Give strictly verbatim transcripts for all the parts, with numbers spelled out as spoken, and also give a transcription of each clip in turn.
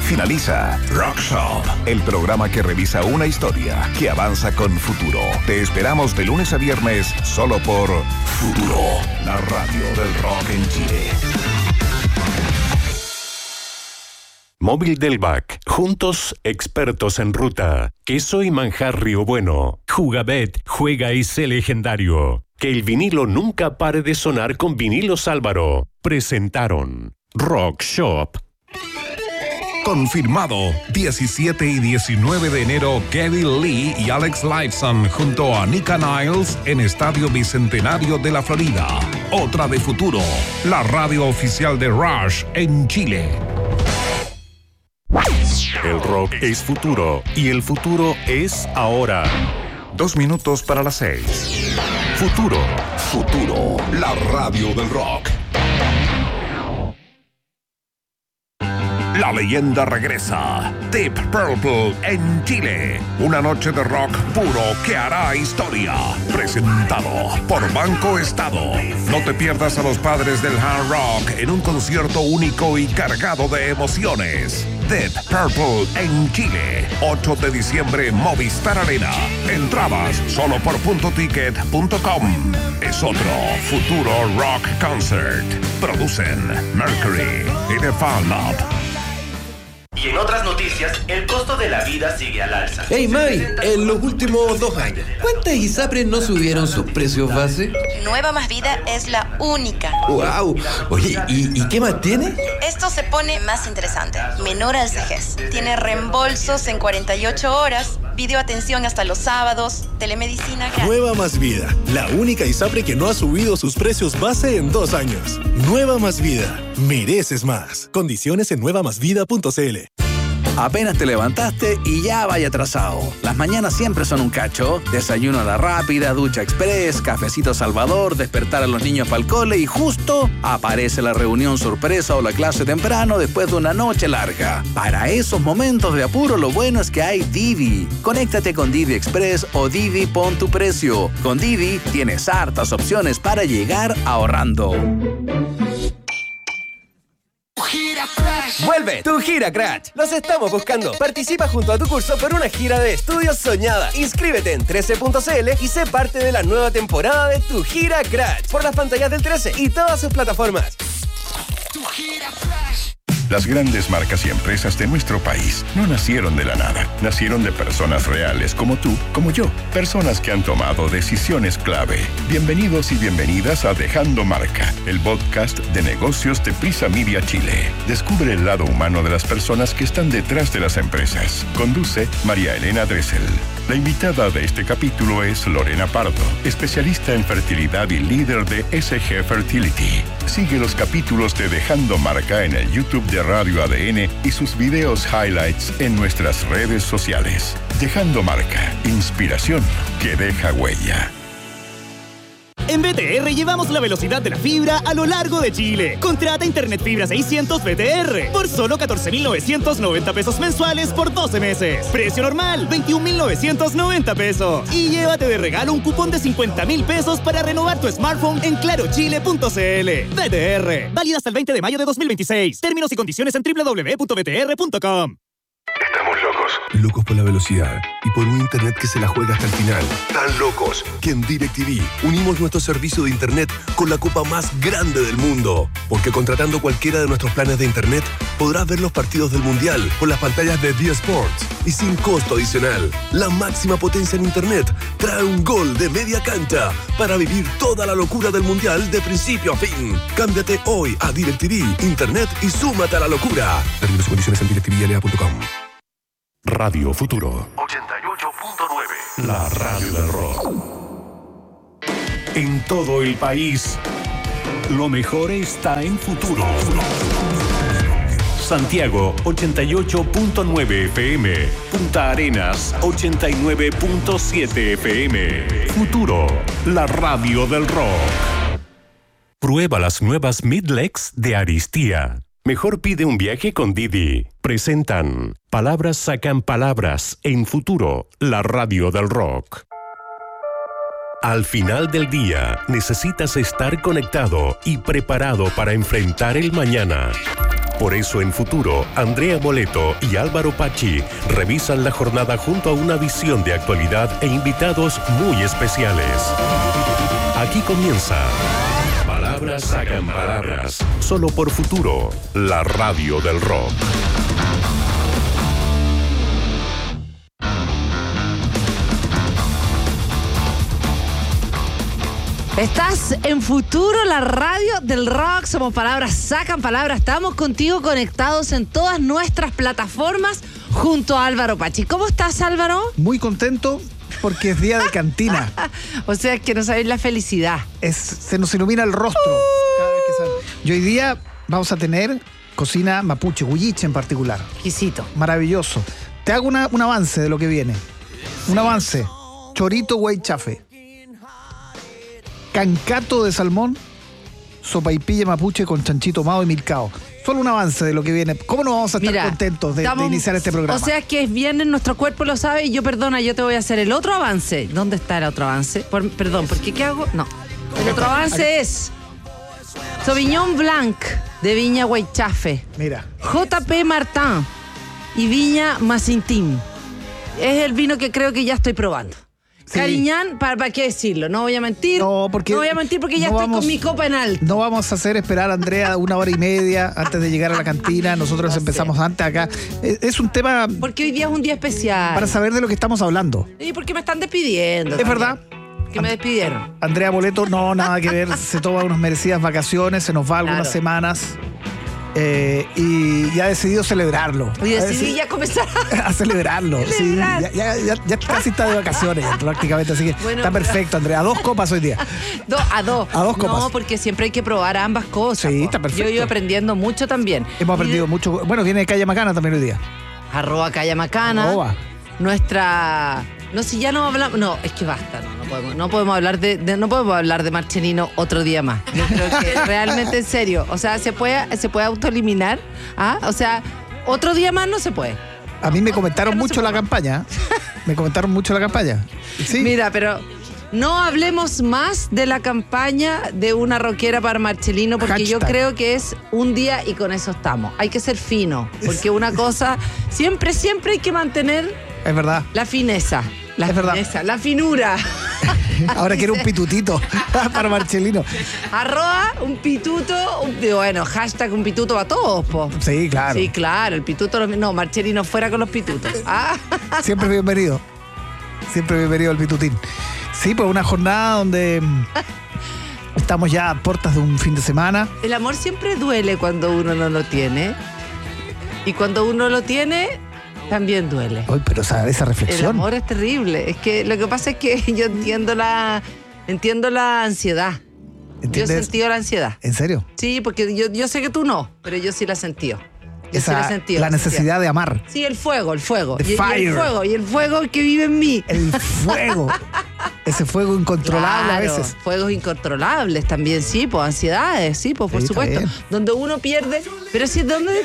Finaliza Rock Shop, el programa que revisa una historia que avanza con futuro. Te esperamos de lunes a viernes solo por Futuro, la radio del rock en Chile. Móvil del B A C. Juntos, expertos en ruta. Queso y manjar Río Bueno. Jugabet, juega y sé legendario. Que el vinilo nunca pare de sonar con Vinilos Álvaro. Presentaron Rock Shop. Confirmado, diecisiete y diecinueve de enero, Geddy Lee y Alex Lifeson junto a Nika Niles en Estadio Bicentenario de la Florida. Otra de Futuro, la radio oficial de Rush en Chile. El rock es futuro y el futuro es ahora. Dos minutos para las seis. Futuro. Futuro, la radio del rock. La leyenda regresa. Deep Purple en Chile. Una noche de rock puro que hará historia. Presentado por Banco Estado. No te pierdas a los padres del hard rock en un concierto único y cargado de emociones. Deep Purple en Chile. ocho de diciembre, Movistar Arena. Entradas solo por punto ticket punto com. Es otro Futuro Rock Concert. Producen Mercury y The Fan Lab. Y en otras noticias, el costo de la vida sigue al alza. Hey May, en los últimos dos años, ¿cuántas ISAPRES no subieron sus precios base? Nueva Más Vida es la única. ¡Wow! Oye, ¿y, ¿y qué más tiene? Esto se pone más interesante. Menor al vejez. Tiene reembolsos en cuarenta y ocho horas, videoatención hasta los sábados, telemedicina gratis. Nueva Más Vida, la única ISAPRE que no ha subido sus precios base en dos años. Nueva Más Vida, mereces más. Condiciones en nueva más vida punto c l. Apenas te levantaste y ya vaya atrasado. Las mañanas siempre son un cacho. Desayuno a la rápida, ducha express, cafecito Salvador, despertar a los niños para el cole y justo aparece la reunión sorpresa o la clase temprano después de una noche larga. Para esos momentos de apuro, lo bueno es que hay Didi. Conéctate con Didi Express o Didi Pon tu Precio. Con Didi tienes hartas opciones para llegar ahorrando. ¡Vuelve tu Gira Crash! ¡Los estamos buscando! Participa junto a tu curso por una gira de estudios soñada. Inscríbete en trece punto c l y sé parte de la nueva temporada de tu Gira Crash por las pantallas del trece y todas sus plataformas. Tu Gira Crash. Las grandes marcas y empresas de nuestro país no nacieron de la nada. Nacieron de personas reales como tú, como yo. Personas que han tomado decisiones clave. Bienvenidos y bienvenidas a Dejando Marca, el podcast de negocios de Prisa Media Chile. Descubre el lado humano de las personas que están detrás de las empresas. Conduce María Elena Dressel. La invitada de este capítulo es Lorena Pardo, especialista en fertilidad y líder de S G Fertility. Sigue los capítulos de Dejando Marca en el YouTube de Radio A D N y sus videos highlights en nuestras redes sociales. Dejando Marca, inspiración que deja huella. En B T R llevamos la velocidad de la fibra a lo largo de Chile. Contrata Internet Fibra seiscientos B T R por solo catorce mil novecientos noventa pesos mensuales por doce meses. Precio normal, veintiún mil novecientos noventa pesos. Y llévate de regalo un cupón de cincuenta mil pesos para renovar tu smartphone en claro chile punto c l. B T R, válida hasta el veinte de mayo de dos mil veintiséis. Términos y condiciones en doble u doble u doble u punto b t r punto com. Estamos locos. Locos por la velocidad y por un internet que se la juega hasta el final. Tan locos que en DirecTV unimos nuestro servicio de internet con la copa más grande del mundo. Porque contratando cualquiera de nuestros planes de internet, podrás ver los partidos del Mundial con las pantallas de D Sports y sin costo adicional. La máxima potencia en internet trae un gol de media cancha para vivir toda la locura del Mundial de principio a fin. Cámbiate hoy a DirecTV, internet y súmate a la locura. Términos y condiciones en directivi l a punto com. Radio Futuro ochenta y ocho punto nueve. La radio del rock. En todo el país, lo mejor está en Futuro. Santiago ochenta y ocho punto nueve F M, Punta Arenas ochenta y nueve punto siete F M. Futuro, la radio del rock. Prueba las nuevas Midlex de Aristía. Mejor pide un viaje con Didi. Presentan Palabras sacan palabras en Futuro, la radio del rock. Al final del día, necesitas estar conectado y preparado para enfrentar el mañana. Por eso en Futuro, Andrea Moleto y Álvaro Pachi revisan la jornada junto a una visión de actualidad e invitados muy especiales. Aquí comienza Palabras Sacan Palabras, solo por Futuro, la radio del rock. Estás en Futuro, la radio del rock. Somos Palabras Sacan Palabras. Estamos contigo conectados en todas nuestras plataformas junto a Álvaro Pachi. ¿Cómo estás, Álvaro? Muy contento porque es día de cantina. O sea, es que no sabéis la felicidad. Es, se nos ilumina el rostro. Uh. Cada vez que sale. Y hoy día vamos a tener cocina mapuche, huilliche en particular. Exquisito. Maravilloso. Te hago una, un avance de lo que viene. Un avance. Chorito guaychafe. Cancato de salmón, sopaipilla mapuche con chanchito ahumado y milcao. Solo un avance de lo que viene. ¿Cómo no vamos a estar Mira, contentos de, estamos, de iniciar este programa? O sea, que es viernes, nuestro cuerpo lo sabe y yo, perdona, yo te voy a hacer el otro avance. ¿Dónde está el otro avance? Por, perdón, ¿por qué qué hago? No. El otro avance es Sauvignon Blanc de Viña Guaychafe. Mira. J P Martin y Viña Macintín. Es el vino que creo que ya estoy probando. Sí. Cariñán, ¿para, ¿para qué decirlo? No voy a mentir. No, porque no voy a mentir porque ya no estoy vamos, con mi copa en alto. No vamos a hacer esperar a Andrea una hora y media antes de llegar a la cantina. Nosotros no empezamos sé. antes acá. Es, es un tema... Porque hoy día es un día especial. Para saber de lo que estamos hablando. Y porque me están despidiendo. Es también. verdad. Que me despidieron. Andrea Moleto, no, nada que ver. Se toma unas merecidas vacaciones, se nos va algunas claro. semanas. Eh, y, y ha decidido celebrarlo. Y decidí ya comenzar a celebrarlo. Sí, ya, ya, ya, ya casi está de vacaciones ya, prácticamente, así que bueno, está perfecto, Andrea. A dos copas hoy día. Do, a dos. A dos copas. No, porque siempre hay que probar ambas cosas. Sí, po. está perfecto. Yo he ido aprendiendo mucho también. Hemos aprendido y, mucho. Bueno, viene de Calle Macana también hoy día. Arroba Calle Macana. Arroba. Nuestra... No, si ya no hablamos... No, es que basta, no, no podemos, no podemos hablar de, de no podemos hablar de Marcelino otro día más. Yo creo que realmente en serio. O sea, se puede, se puede autoeliminar. ¿Ah? O sea, otro día más no se puede. A mí me comentaron no mucho la campaña. Me comentaron mucho la campaña. ¿Sí? Mira, pero no hablemos más de la campaña de una rockera para Marcelino, porque Hashtag. yo creo que es un día y con eso estamos. Hay que ser fino, porque una cosa, siempre, siempre hay que mantener... Es verdad. La fineza. La es fineza, verdad. La finura. Ahora quiero un pitutito para Marcelino. Arroba un pituto, un, bueno, hashtag un pituto a todos, po. Sí, claro. Sí, claro, el pituto, no, Marcelino fuera con los pitutos. Ah. Siempre bienvenido. Siempre bienvenido al pitutín. Sí, pues una jornada donde estamos ya a puertas de un fin de semana. El amor siempre duele cuando uno no lo tiene. Y cuando uno lo tiene... También duele. Uy, pero esa, esa reflexión. El amor es terrible. Es que lo que pasa es que yo entiendo la entiendo la ansiedad. ¿Entiendes? Yo he sentido la ansiedad. ¿En serio? Sí, porque yo, yo sé que tú no, pero yo sí la he sentido. Yo esa, sí la he sentido. La necesidad de amar. Sí, el fuego, el fuego. The y, fire. y el fuego, y el fuego que vive en mí. El fuego. Ese fuego incontrolable claro, a veces. Fuegos incontrolables también, sí, pues ansiedades, sí, pues por sí, supuesto. Donde uno pierde. Pero sí, ¿dónde?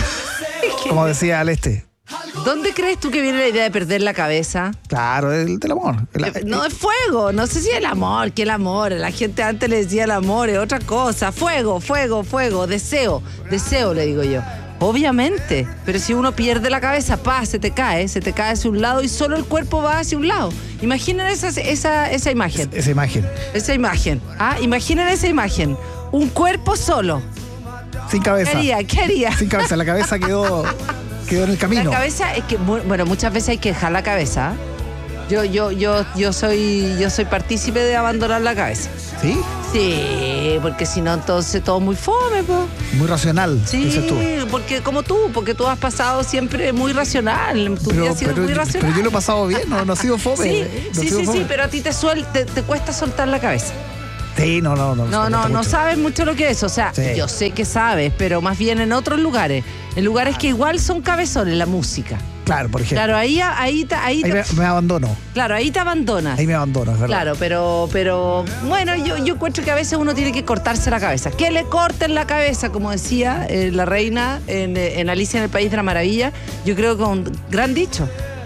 Como decía al este. ¿Dónde crees tú que viene la idea de perder la cabeza? Claro, el del amor. El, no, es fuego. No sé si el amor, que el amor. La gente antes le decía el amor, es otra cosa. Fuego, fuego, fuego. Deseo. Deseo, le digo yo. Obviamente. Pero si uno pierde la cabeza, pa, se te cae. Se te cae hacia un lado y solo el cuerpo va hacia un lado. Imaginen esa, esa, esa imagen. Es, esa imagen. Esa imagen. Ah, imaginen esa imagen. Un cuerpo solo. Sin cabeza. ¿Qué haría? ¿Qué haría? Sin cabeza. La cabeza quedó... Quedó en el camino. La cabeza es que, bueno, muchas veces hay que dejar la cabeza. Yo, yo, yo, yo soy, yo soy partícipe de abandonar la cabeza. ¿Sí? Sí, porque si no, entonces todo muy fome, po. Muy racional, sí, dices tú. Porque como tú, porque tú has pasado siempre muy racional. Tu pero, vida ha sido pero, muy racional. Pero yo lo he pasado bien, no, no ha sido fome. Sí, no sí, sido sí, fome. sí, pero a ti te, suel, te, te cuesta soltar la cabeza. Sí, no, no, no. No, no, no sabes mucho lo que es. O sea, sí. Yo sé que sabes, pero más bien en otros lugares. En lugares que igual son cabezones, la música. Claro, por ejemplo. Claro, ahí, ahí, ahí, ahí me, me abandono. Claro, ahí te abandonas. Ahí me abandono, es verdad. Claro, pero, pero bueno, yo, yo encuentro que a veces uno tiene que cortarse la cabeza. Que le corten la cabeza, como decía eh, la reina en, en Alicia en el País de la Maravilla. Yo creo que un gran dicho.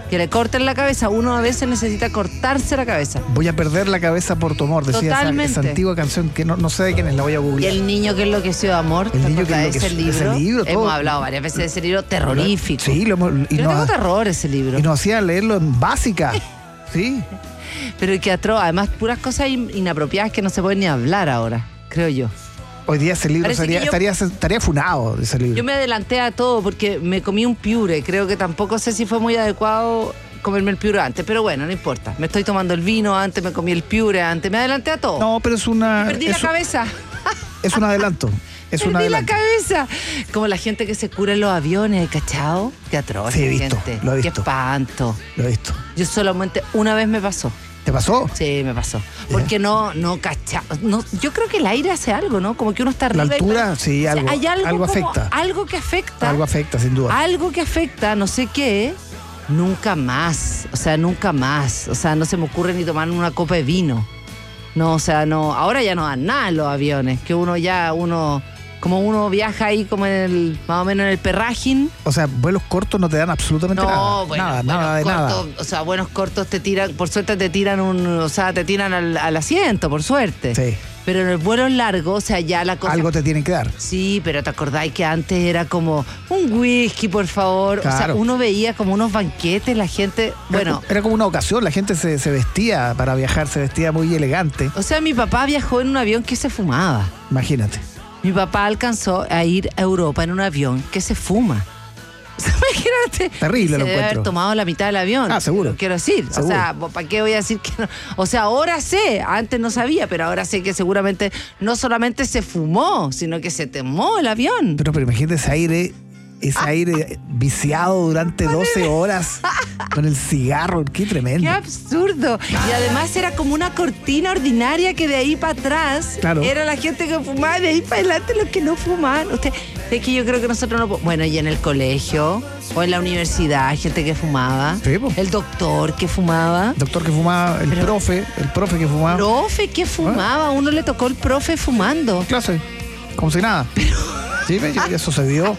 que le corten la cabeza. Uno a veces necesita cortarse la cabeza. Voy a perder la cabeza por tu amor, decía esa, esa antigua canción que no, no sé de quién es, la voy a googlear. Y el niño que enloqueció de amor, el niño que enloqueció, ese libro. Ese libro hemos todo. hablado varias veces de ese libro terrorífico. Sí, lo hemos, y Yo nos, tengo terror ese libro. Y nos hacía leerlo en básica. Sí. Pero que atroz, además puras cosas in, inapropiadas que no se pueden ni hablar ahora, creo yo. Hoy día ese libro sería, yo, estaría, estaría funado, ese libro. Yo me adelanté a todo porque me comí un piure. Creo que tampoco sé si fue muy adecuado comerme el piure antes, pero bueno, no importa. Me estoy tomando el vino antes, me comí el piure antes, me adelanté a todo. No, pero es una... Perdí la cabeza. Es un adelanto. Es Perdí un adelanto. la cabeza. Como la gente que se cura en los aviones, ¿cachao? Qué atroz, sí, he visto, gente. Lo he visto. Qué espanto. Lo he visto. Yo solamente una vez me pasó. ¿Te pasó? Sí, me pasó. Porque no, no cacha, no, yo creo que el aire hace algo, ¿no? Como que uno está arriba. La altura, y, sí, algo. O sea, hay algo, algo como, afecta. Algo que afecta. Algo afecta, sin duda. Algo que afecta, no sé qué, nunca más. O sea, nunca más. O sea, no se me ocurre ni tomar una copa de vino. No, o sea, no. Ahora ya no dan nada en los aviones. Que uno ya, uno. Como uno viaja ahí como en el, más o menos en el perrajin. O sea, vuelos cortos no te dan absolutamente no, nada. Bueno, nada, nada de cortos, nada. O sea, buenos cortos te tiran, por suerte te tiran un, o sea, te tiran al, al asiento, por suerte. Sí. Pero en el vuelo largo, o sea, ya la cosa... Algo te tienen que dar. Sí, pero ¿te acordáis que antes era como un whisky, por favor? Claro. O sea, uno veía como unos banquetes, la gente... Bueno... Era, era como una ocasión, la gente se, se vestía para viajar, se vestía muy elegante. O sea, mi papá viajó en un avión que se fumaba. Imagínate. Mi papá alcanzó a ir a Europa en un avión que se fuma. O sea, imagínate. Terrible lo encuentro. Debe haber tomado la mitad del avión. Ah, seguro. Quiero decir. Seguro. O sea, ¿para qué voy a decir que no? O sea, ahora sé. Antes no sabía, pero ahora sé que seguramente no solamente se fumó, sino que se temó el avión. Pero, pero imagínate ese aire, ese ah. aire viciado durante doce horas con el cigarro. Qué tremendo. Qué absurdo. Y además era como una cortina ordinaria que de ahí para atrás claro. era la gente que fumaba y de ahí para adelante los que no fumaban. Usted, es que yo creo que nosotros no... Bueno, y en el colegio o en la universidad hay gente que fumaba. Sí, pues. El doctor que fumaba. El doctor que fumaba, el Pero, profe, el profe que fumaba. Profe que fumaba. A uno le tocó el profe fumando. Clase, como si nada. Pero... Sí, eso se vio.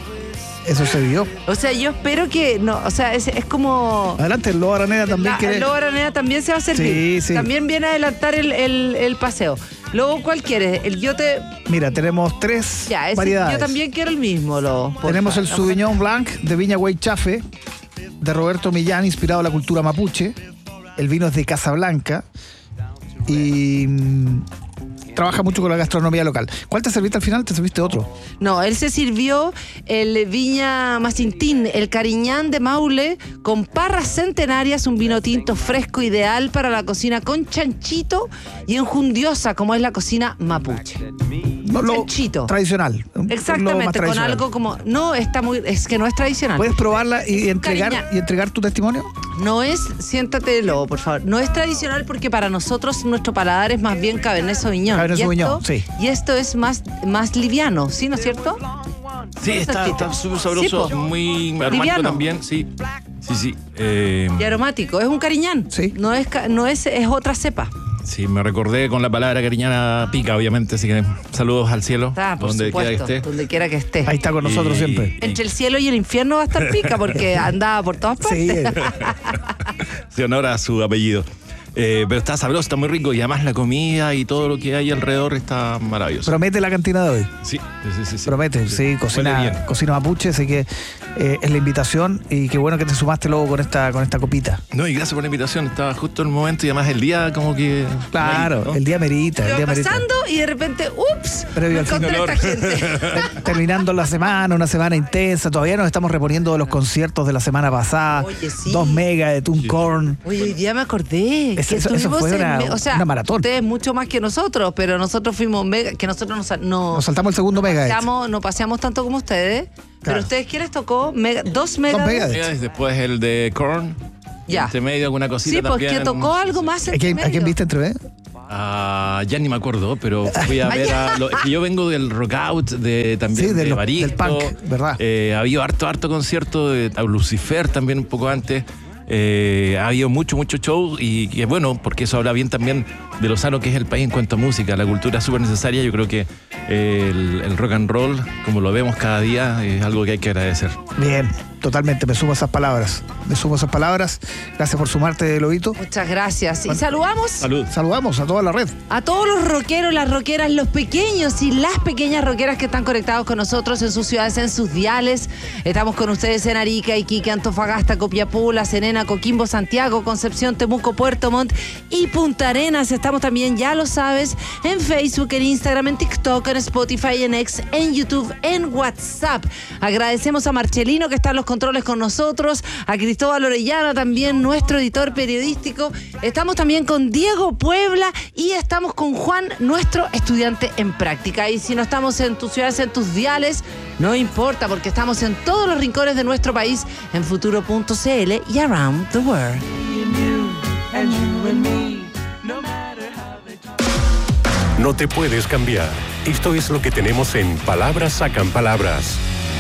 Eso se vio. O sea, yo espero que no, o sea, es, es como... Adelante, el Lobo Araneda también la, quiere... El Lobo Araneda también se va a servir. Sí, sí. También viene a adelantar el, el, el paseo. Lobo, ¿cuál quieres? El yo te... Mira, tenemos tres ya, ese, variedades. Yo también quiero el mismo, Lobo. Tenemos el Sauvignon Blanc de Viña Huaychafe, de Roberto Millán, inspirado en la cultura mapuche. El vino es de Casablanca y... trabaja mucho con la gastronomía local. ¿Cuál te serviste al final? ¿Te serviste otro? No, él se sirvió el Viña Macintín, el Cariñán de Maule, con parras centenarias, un vino tinto fresco ideal para la cocina con chanchito y enjundiosa, como es la cocina mapuche. No, lo chanchito. Tradicional. Exactamente, con algo como... No, está muy... Es que no es tradicional. ¿Puedes probarla y entregar, y entregar tu testimonio? No es... Siéntate, Lobo, por favor. No es tradicional porque para nosotros nuestro paladar es más bien Cabernet Sauvignon. Cabernet Sauvignon, esto, sí. Y esto es más, más liviano, ¿sí, no es cierto? Sí, está súper sabroso, sí, muy aromático liviano. También, sí. Sí, sí. Eh, y aromático, es un cariñán. Sí. No es, no es, es otra cepa. Sí, me recordé con la palabra cariñana pica, obviamente, así que saludos al cielo, ah, por donde supuesto, quiera que esté. Donde quiera que esté. Ahí está con nosotros y, siempre. Entre el cielo y el infierno va a estar pica porque andaba por todas partes. Sí. Se honora a su apellido. Eh, pero está sabroso, está muy rico y además la comida y todo lo que hay alrededor está maravilloso. Promete la cantina de hoy. Sí, sí, sí. sí. Promete, sí, sí cocina, cocina mapuche, así que eh, es la invitación y qué bueno que te sumaste luego con esta, con esta copita. No, y gracias por la invitación, estaba justo el momento y además el día como que... Claro, ¿no? El día merita. El día merita. pasando y de repente, ups, Previo me encontré esta gente. Terminando la semana, una semana intensa, todavía nos estamos reponiendo de los conciertos de la semana pasada. Oye, sí. Dos megas de Tuncorn. Oye, hoy día me acordé. Es, que eso, eso fue una, en, o sea, una maratón. Ustedes mucho más que nosotros, pero nosotros fuimos mega, que nosotros nos, no, nos saltamos el segundo no mega. Paseamos, no paseamos tanto como ustedes, claro. Pero ustedes, ¿qué les tocó? Mega, dos megas. Dos megas. Después el de Korn. Ya. Entre medio, alguna cosita sí, también. Sí, porque tocó algo más entre ¿A, ¿A quién viste entre medio? Ah, ya ni me acuerdo, pero fui a ver a... Lo, yo vengo del rock out, de, también sí, de, de lo, Baristo, del punk, ¿verdad? Eh, ha habido harto, harto concierto de Lucifer también un poco antes. Eh, ha habido mucho, mucho show y que bueno, porque eso habla bien también de lo sano que es el país en cuanto a música. La cultura es súper necesaria. Yo creo que eh, el, el rock and roll, como lo vemos cada día, es algo que hay que agradecer. Bien, totalmente, me sumo a esas palabras. Me sumo a esas palabras. Gracias por sumarte, Lobito. Muchas gracias. Y saludamos. Salud. Saludamos a toda la red. A todos los rockeros, las rockeras, los pequeños y las pequeñas rockeras que están conectados con nosotros en sus ciudades, en sus diales. Estamos con ustedes en Arica, Iquique, Antofagasta, Copiapó, La Serena, Coquimbo, Santiago, Concepción, Temuco, Puerto Montt y Punta Arenas. Estamos también, ya lo sabes, en Facebook, en Instagram, en TikTok, en Spotify, en X, en YouTube, en WhatsApp. Agradecemos a Marcelino que está en los controles con nosotros, a Cristóbal Orellana también, nuestro editor periodístico. Estamos también con Diego Puebla y estamos con Juan, nuestro estudiante en práctica. Y si no estamos en tus ciudades, en tus diales, no importa, porque estamos en todos los rincones de nuestro país, en futuro punto c l y around the world. No te puedes cambiar. Esto es lo que tenemos en Palabras Sacan Palabras.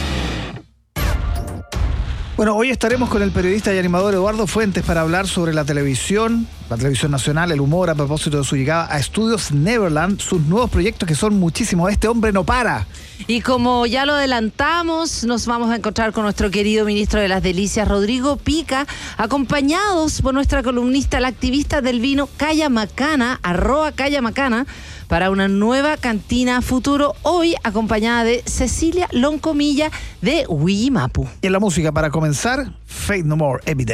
Bueno, hoy estaremos con el periodista y animador Eduardo Fuentes para hablar sobre la televisión, la televisión nacional, el humor a propósito de su llegada a Estudios Neverland, sus nuevos proyectos que son muchísimos. Este hombre no para. Y como ya lo adelantamos, nos vamos a encontrar con nuestro querido ministro de las Delicias, Rodrigo Pica, acompañados por nuestra columnista, la activista del vino, Calla Macana, arroba Calla Macana, para una nueva cantina futuro, hoy acompañada de Cecilia Loncomilla de Huimapu. Y en la música, para comenzar, Faith No More, Every Day.